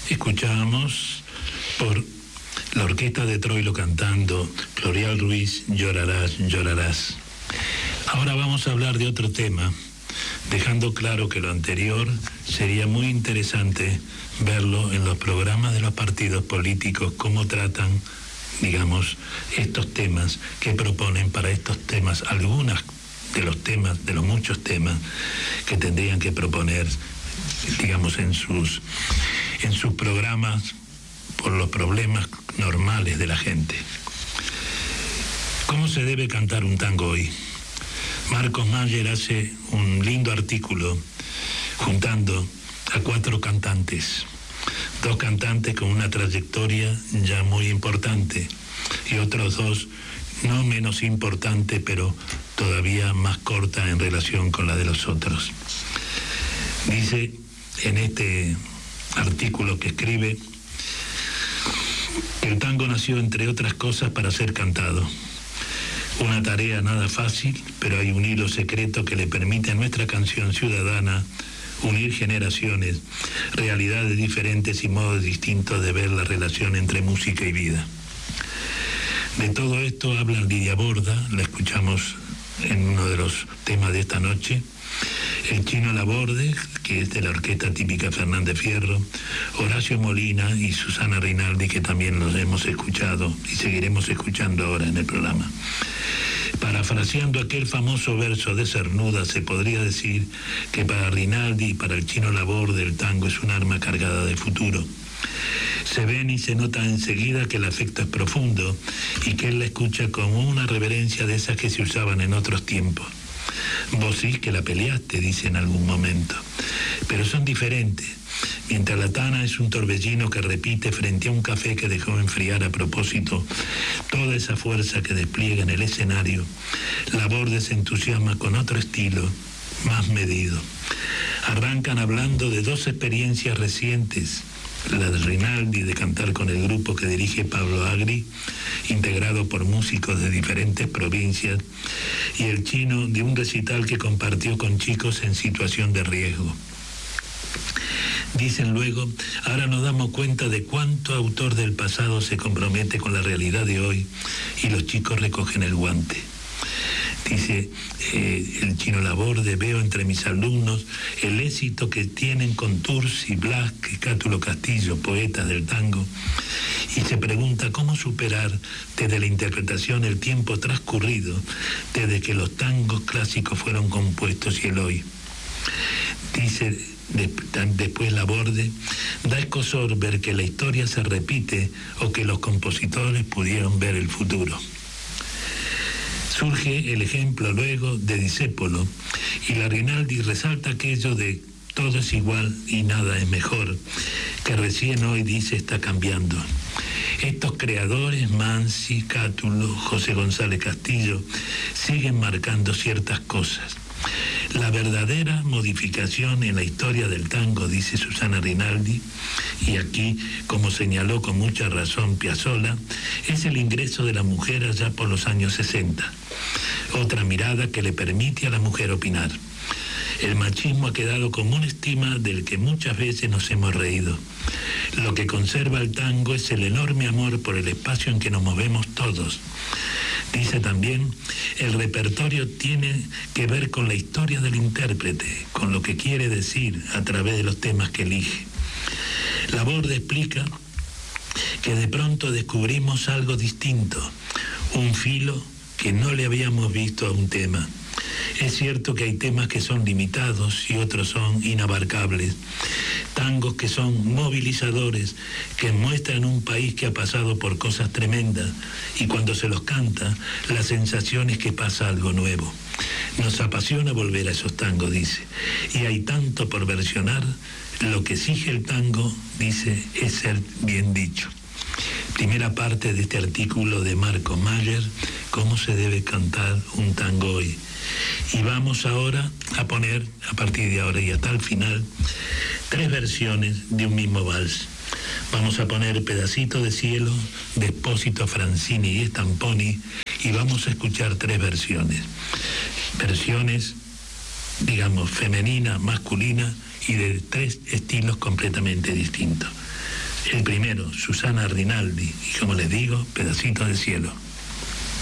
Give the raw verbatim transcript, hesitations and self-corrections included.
Escuchábamos por la orquesta de Troilo cantando Glorial Ruiz, Llorarás, llorarás. Ahora vamos a hablar de otro tema, dejando claro que lo anterior sería muy interesante verlo en los programas de los partidos políticos, cómo tratan, digamos, estos temas que proponen para estos temas, algunas de los temas, de los muchos temas que tendrían que proponer, digamos, en sus, en sus programas por los problemas normales de la gente. ¿Cómo se debe cantar un tango hoy? Marcos Mayer hace un lindo artículo juntando a cuatro cantantes, dos cantantes con una trayectoria ya muy importante y otros dos no menos importante, pero todavía más corta en relación con la de los otros. Dice en este artículo que escribe que el tango nació, entre otras cosas, para ser cantado. Una tarea nada fácil, pero hay un hilo secreto que le permite a nuestra canción ciudadana unir generaciones, realidades diferentes y modos distintos de ver la relación entre música y vida. De todo esto habla Lidia Borda, la escuchamos en uno de los temas de esta noche, el Chino Laborde, que es de la orquesta típica Fernández Fierro, Horacio Molina y Susana Rinaldi, que también los hemos escuchado y seguiremos escuchando ahora en el programa. Parafraseando aquel famoso verso de Cernuda, se podría decir que para Rinaldi y para el Chino Laborde el tango es un arma cargada de futuro. Se ven y se nota enseguida que el afecto es profundo y que él la escucha con una reverencia de esas que se usaban en otros tiempos. Vos sí que la peleaste, dice en algún momento, pero son diferentes. Mientras la tana es un torbellino que repite frente a un café que dejó enfriar a propósito toda esa fuerza que despliega en el escenario, Laborde se entusiasma con otro estilo, más medido. Arrancan hablando de dos experiencias recientes, la de Rinaldi de cantar con el grupo que dirige Pablo Agri, integrado por músicos de diferentes provincias, y el Chino de un recital que compartió con chicos en situación de riesgo. Dicen luego, ahora nos damos cuenta de cuánto autor del pasado se compromete con la realidad de hoy y los chicos recogen el guante. Dice eh, el Chino Laborde, veo entre mis alumnos el éxito que tienen con Tursi, Blas, Cátulo Castillo, poetas del tango, y se pregunta cómo superar desde la interpretación el tiempo transcurrido desde que los tangos clásicos fueron compuestos y el hoy. Dice después Laborde, da escozor ver que la historia se repite o que los compositores pudieron ver el futuro. Surge el ejemplo luego de Discépolo y la Rinaldi resalta aquello de todo es igual y nada es mejor, que recién hoy dice está cambiando. Estos creadores, Mansi, Cátulo, José González Castillo, siguen marcando ciertas cosas. La verdadera modificación en la historia del tango, dice Susana Rinaldi, y aquí, como señaló con mucha razón Piazzolla, es el ingreso de la mujer allá por los años sesenta. Otra mirada que le permite a la mujer opinar. El machismo ha quedado como una estima del que muchas veces nos hemos reído. Lo que conserva el tango es el enorme amor por el espacio en que nos movemos todos. Dice también, el repertorio tiene que ver con la historia del intérprete, con lo que quiere decir a través de los temas que elige. Laborde explica que de pronto descubrimos algo distinto, un filo que no le habíamos visto a un tema. Es cierto que hay temas que son limitados y otros son inabarcables, tangos que son movilizadores, que muestran un país que ha pasado por cosas tremendas y cuando se los canta, la sensación es que pasa algo nuevo. Nos apasiona volver a esos tangos, dice, y hay tanto por versionar, lo que exige el tango, dice, es ser bien dicho. Primera parte de este artículo de Marcos Mayer, cómo se debe cantar un tango hoy. Y vamos ahora a poner, a partir de ahora y hasta el final, tres versiones de un mismo vals. Vamos a poner Pedacito de Cielo, de Espósito, Francini y Stamponi, y vamos a escuchar tres versiones. Versiones, digamos, femenina, masculina y de tres estilos completamente distintos. El primero, Susana Rinaldi, y como les digo, Pedacito de cielo.